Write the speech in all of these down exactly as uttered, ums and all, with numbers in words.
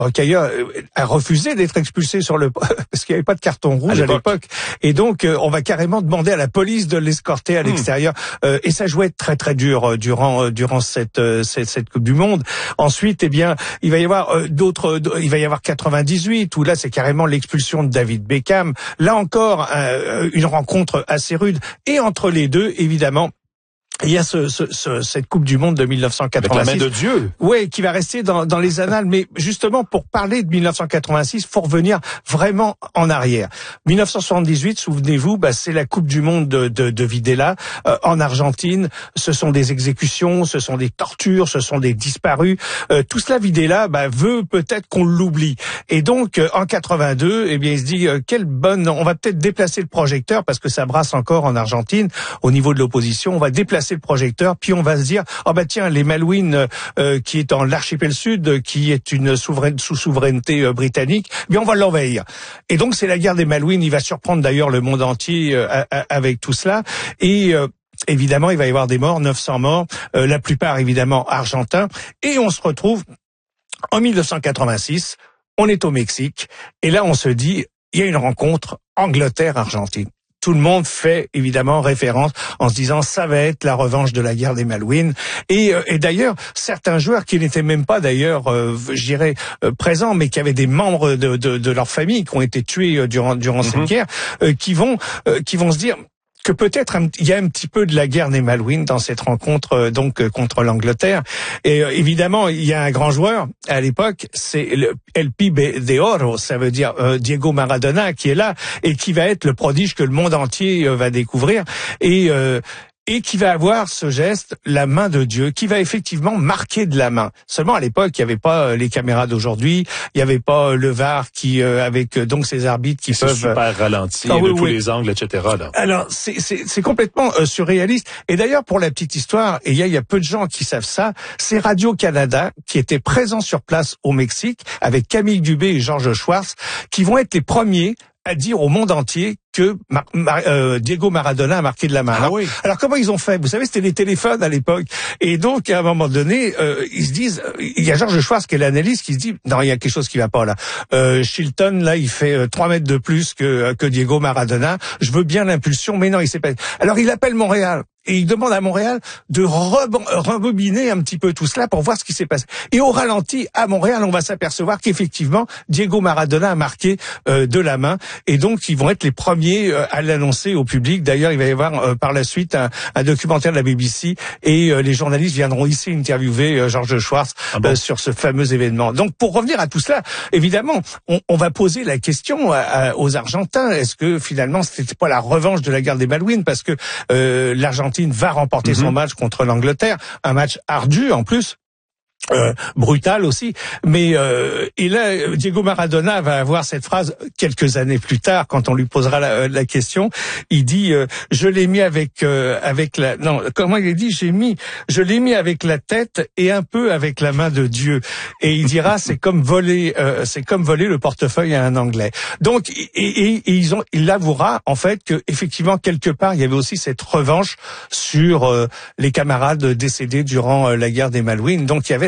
Rocailleux a refusé d'être expulsé sur le parce qu'il n'y avait pas de carton rouge à l'époque, et donc euh, on va carrément demander à la police de l'escorter à l'extérieur, mmh. euh, et ça jouait être très très dur euh, durant euh, durant cette, euh, cette cette Coupe du Monde. Ensuite, eh bien, il va y avoir euh, d'autres, il va y avoir quatre-vingt-dix-huit où là c'est carrément l'expulsion de David Beckham. Là encore, euh, une rencontre assez rude, et entre les deux, évidemment, il y a ce, ce, ce, cette Coupe du Monde de mille neuf cent quatre-vingt-six. Avec la main de Dieu. Oui, qui va rester dans, dans les annales. Mais justement, pour parler de mille neuf cent quatre-vingt-six, faut revenir vraiment en arrière. mille neuf cent soixante-dix-huit, souvenez-vous, bah, c'est la Coupe du Monde de, de, de Videla euh, en Argentine. Ce sont des exécutions, ce sont des tortures, ce sont des disparus. Euh, tout cela, Videla bah, veut peut-être qu'on l'oublie. Et donc, euh, en quatre-vingt-deux, eh bien, il se dit euh, quelle bonne. On va peut-être déplacer le projecteur parce que ça brasse encore en Argentine au niveau de l'opposition. On va déplacer le projecteur, puis on va se dire oh bah tiens, les Malouines euh, qui est en l'archipel sud, euh, qui est une souveraine sous souveraineté euh, britannique, bien on va l'envahir. Et donc c'est la guerre des Malouines. Il va surprendre d'ailleurs le monde entier euh, a, a, avec tout cela. Et euh, évidemment, il va y avoir des morts, neuf cents morts, euh, la plupart évidemment argentins. Et on se retrouve en mille neuf cent quatre-vingt-six. On est au Mexique, et là on se dit il y a une rencontre Angleterre-Argentine. Tout le monde fait évidemment référence en se disant ça va être la revanche de la guerre des Malouines. Et, euh, et d'ailleurs, certains joueurs qui n'étaient même pas d'ailleurs, euh, je dirais, euh, présents, mais qui avaient des membres de, de, de leur famille qui ont été tués euh, durant, durant mm-hmm. cette guerre, euh, qui vont, euh, qui vont se dire que peut-être il y a un petit peu de la guerre des Malouines dans cette rencontre euh, donc euh, contre l'Angleterre. Et euh, évidemment, il y a un grand joueur à l'époque, c'est le El Pibe de Oro, ça veut dire euh, Diego Maradona, qui est là et qui va être le prodige que le monde entier euh, va découvrir. Et euh, et qui va avoir ce geste, la main de Dieu, qui va effectivement marquer de la main. Seulement à l'époque, il n'y avait pas les caméras d'aujourd'hui, il n'y avait pas le V A R qui, euh, avec donc ces arbitres qui c'est peuvent super ralenti ah, de oui, tous oui. les angles, et cetera. Là. Alors c'est c'est, c'est complètement euh, surréaliste. Et d'ailleurs, pour la petite histoire, et il y a, il y a peu de gens qui savent ça, c'est Radio-Canada qui était présent sur place au Mexique avec Camille Dubé et Georges Schwartz, qui vont être les premiers à dire au monde entier que Mar- Mar- euh, Diego Maradona a marqué de la main. Ah alors, oui. alors comment ils ont fait? Vous savez, c'était les téléphones à l'époque. Et donc, à un moment donné, euh, ils se disent, il y a Georges Schwartz qui est l'analyste qui se dit, non, il y a quelque chose qui va pas là. Euh, Chilton, là, il fait euh, trois mètres de plus que, que Diego Maradona. Je veux bien l'impulsion, mais non, il s'est pas. Alors, il appelle Montréal. Et il demande à Montréal de rebo- rebobiner un petit peu tout cela pour voir ce qui s'est passé. Et au ralenti, à Montréal, on va s'apercevoir qu'effectivement, Diego Maradona a marqué euh, de la main. Et donc, ils vont être les premiers euh, à l'annoncer au public. D'ailleurs, il va y avoir euh, par la suite un, un documentaire de la B B C. Et euh, les journalistes viendront ici interviewer euh, Georges Schwartz ah bon euh, sur ce fameux événement. Donc, pour revenir à tout cela, évidemment, on, on va poser la question à, à, aux Argentins. Est-ce que finalement, c'était pas la revanche de la guerre des Malouines? Parce que euh, l'Argentine va remporter mm-hmm. son match contre l'Angleterre, un match ardu en plus. Euh, brutal aussi, mais euh, et là Diego Maradona va avoir cette phrase quelques années plus tard quand on lui posera la, la question. Il dit euh, je l'ai mis avec euh, avec la non comment il a dit j'ai mis je l'ai mis avec la tête et un peu avec la main de Dieu, et il dira c'est comme voler euh, c'est comme voler le portefeuille à un Anglais. Donc et, et, et ils ont il avouera en fait que effectivement quelque part il y avait aussi cette revanche sur euh, les camarades décédés durant euh, la guerre des Malouines. Donc il y avait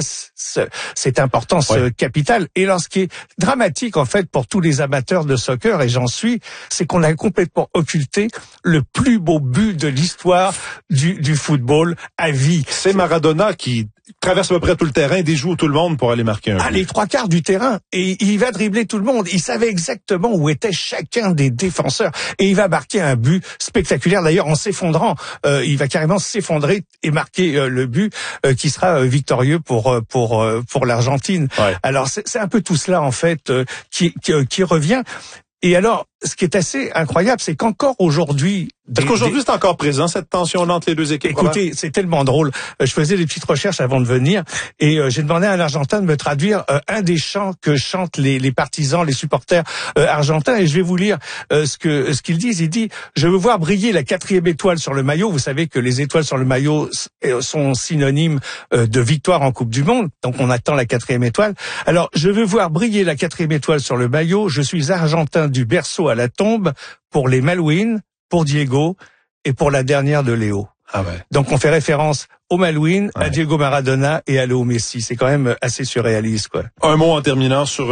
cette importance ouais. capitale. Et alors, ce qui est dramatique, en fait, pour tous les amateurs de soccer, et j'en suis, c'est qu'on a complètement occulté le plus beau but de l'histoire du, du football à vie. C'est Maradona qui traverse à peu près tout le terrain, déjoue tout le monde pour aller marquer un but. Ah, les trois quarts du terrain. Et il va dribbler tout le monde. Il savait exactement où était chacun des défenseurs. Et il va marquer un but spectaculaire. D'ailleurs, en s'effondrant, euh, il va carrément s'effondrer et marquer euh, le but euh, qui sera euh, victorieux pour pour pour l'Argentine. Ouais. Alors c'est, c'est un peu tout cela en fait euh, qui, qui qui revient. Et alors, ce qui est assez incroyable, c'est qu'encore aujourd'hui... Parce qu'aujourd'hui, des... c'est encore présent, cette tension-là entre les deux équipes. Écoutez, c'est tellement drôle. Je faisais des petites recherches avant de venir et euh, j'ai demandé à un Argentin de me traduire euh, un des chants que chantent les, les partisans, les supporters euh, argentins. Et je vais vous lire euh, ce que ce qu'ils disent. Il dit « Je veux voir briller la quatrième étoile sur le maillot ». Vous savez que les étoiles sur le maillot sont synonymes euh, de victoire en Coupe du Monde. Donc, on attend la quatrième étoile. Alors, je veux voir briller la quatrième étoile sur le maillot. Je suis argentin du berceau à la tombe pour les Malouines, pour Diego et pour la dernière de Léo. Ah ouais. Donc on fait référence au Malouine, ouais. à Diego Maradona et à Léo Messi. C'est quand même assez surréaliste, quoi. Un mot en terminant sur